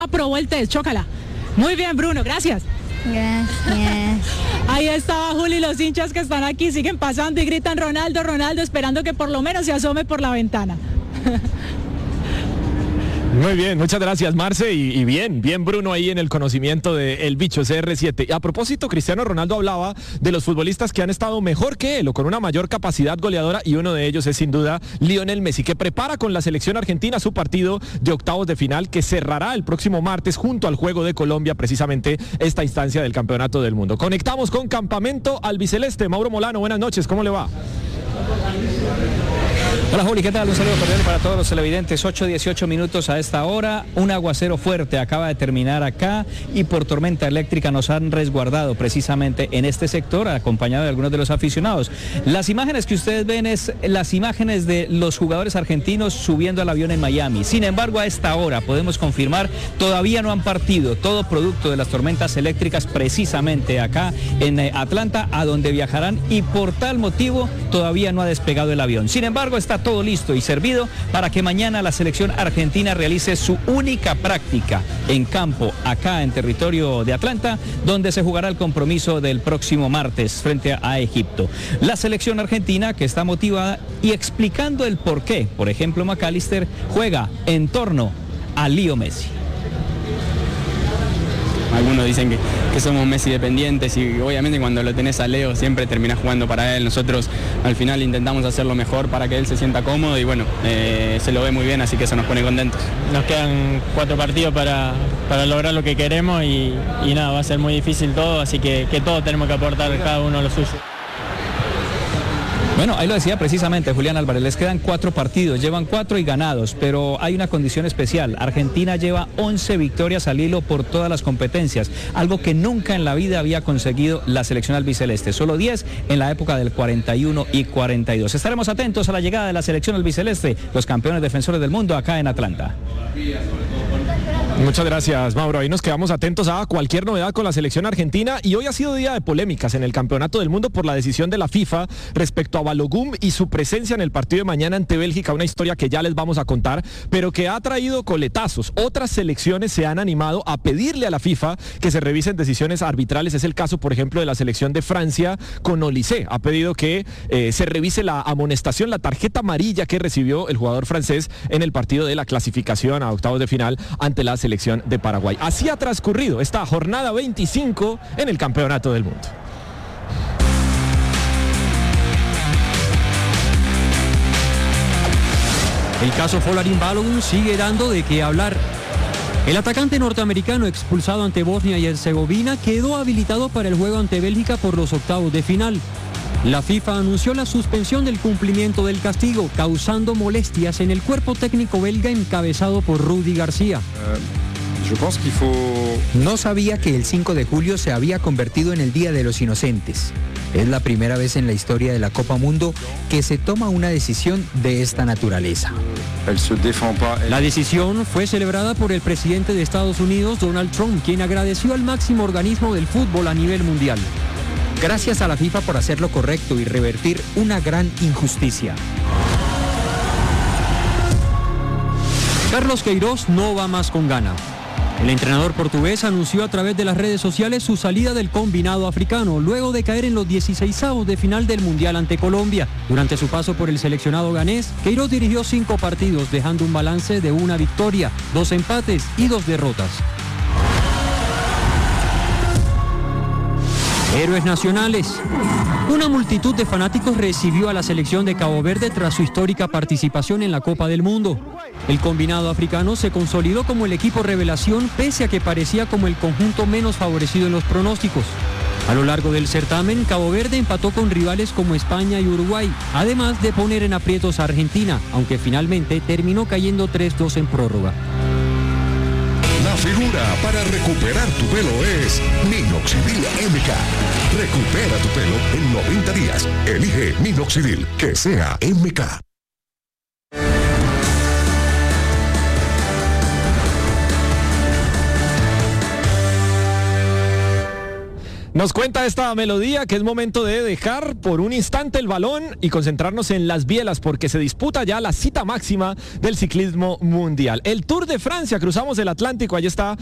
Aprobó el test, chócala. Muy bien, Bruno, gracias. Gracias. Ahí estaba Juli, los hinchas que están aquí siguen pasando y gritan Ronaldo, Ronaldo, esperando que por lo menos se asome por la ventana. Muy bien, muchas gracias, Marce, y bien Bruno ahí en el conocimiento del bicho CR7. A propósito, Cristiano Ronaldo hablaba de los futbolistas que han estado mejor que él o con una mayor capacidad goleadora, y uno de ellos es sin duda Lionel Messi, que prepara con la selección argentina su partido de octavos de final que cerrará el próximo martes junto al juego de Colombia, precisamente esta instancia del Campeonato del Mundo. Conectamos con Campamento Albiceleste. Mauro Molano, buenas noches, ¿cómo le va? Hola Juli, ¿qué tal? Un saludo cordial para todos los televidentes. 8:18 minutos a esta hora. Un aguacero fuerte acaba de terminar acá y por tormenta eléctrica nos han resguardado precisamente en este sector, acompañado de algunos de los aficionados. Las imágenes que ustedes ven es las imágenes de los jugadores argentinos subiendo al avión en Miami. Sin embargo, a esta hora podemos confirmar, todavía no han partido, todo producto de las tormentas eléctricas precisamente acá en Atlanta, a donde viajarán, y por tal motivo todavía no ha despegado el avión. Sin embargo, está todo listo y servido para que mañana la selección argentina realice su única práctica en campo acá en territorio de Atlanta, donde se jugará el compromiso del próximo martes frente a Egipto. La selección argentina, que está motivada y explicando el porqué, por ejemplo, McAllister juega en torno a Leo Messi. Algunos dicen que somos Messi dependientes, y obviamente cuando lo tenés a Leo siempre terminás jugando para él. Nosotros al final intentamos hacer lo mejor para que él se sienta cómodo y bueno, se lo ve muy bien, así que eso nos pone contentos. Nos quedan 4 partidos para lograr lo que queremos y nada, va a ser muy difícil todo, así que todos tenemos que aportar cada uno lo suyo. Bueno, ahí lo decía precisamente Julián Álvarez, les quedan 4 partidos, llevan 4 y ganados, pero hay una condición especial. Argentina lleva 11 victorias al hilo por todas las competencias, algo que nunca en la vida había conseguido la selección albiceleste, solo 10 en la época del 41 y 42. Estaremos atentos a la llegada de la selección albiceleste, los campeones defensores del mundo acá en Atlanta. Muchas gracias, Mauro. Ahí nos quedamos atentos a cualquier novedad con la selección argentina, y hoy ha sido día de polémicas en el Campeonato del Mundo por la decisión de la FIFA respecto a Balogun y su presencia en el partido de mañana ante Bélgica, una historia que ya les vamos a contar, pero que ha traído coletazos. Otras selecciones se han animado a pedirle a la FIFA que se revisen decisiones arbitrales. Es el caso, por ejemplo, de la selección de Francia con Olise. Ha pedido que se revise la amonestación, la tarjeta amarilla que recibió el jugador francés en el partido de la clasificación a octavos de final ante la selección de Paraguay. Así ha transcurrido esta jornada 25 en el Campeonato del Mundo. El caso Folarin Balogun sigue dando de qué hablar. El atacante norteamericano expulsado ante Bosnia y Herzegovina quedó habilitado para el juego ante Bélgica por los octavos de final. La FIFA anunció la suspensión del cumplimiento del castigo, causando molestias en el cuerpo técnico belga encabezado por Rudy García. No sabía que el 5 de julio se había convertido en el Día de los Inocentes. Es la primera vez en la historia de la Copa Mundo que se toma una decisión de esta naturaleza. La decisión fue celebrada por el presidente de Estados Unidos, Donald Trump, quien agradeció al máximo organismo del fútbol a nivel mundial. Gracias a la FIFA por hacer lo correcto y revertir una gran injusticia. Carlos Queiroz no va más con Ghana. El entrenador portugués anunció a través de las redes sociales su salida del combinado africano, luego de caer en los 16avos de final del Mundial ante Colombia. Durante su paso por el seleccionado ganés, Queiroz dirigió 5 partidos, dejando un balance de 1 victoria, 2 empates y 2 derrotas. Héroes nacionales. Una multitud de fanáticos recibió a la selección de Cabo Verde tras su histórica participación en la Copa del Mundo. El combinado africano se consolidó como el equipo revelación, pese a que parecía como el conjunto menos favorecido en los pronósticos. A lo largo del certamen, Cabo Verde empató con rivales como España y Uruguay, además de poner en aprietos a Argentina, aunque finalmente terminó cayendo 3-2 en prórroga. La figura para recuperar tu pelo es Minoxidil MK. Recupera tu pelo en 90 días. Elige Minoxidil, que sea MK. Nos cuenta esta melodía que es momento de dejar por un instante el balón y concentrarnos en las bielas porque se disputa ya la cita máxima del ciclismo mundial. El Tour de Francia, cruzamos el Atlántico, allí está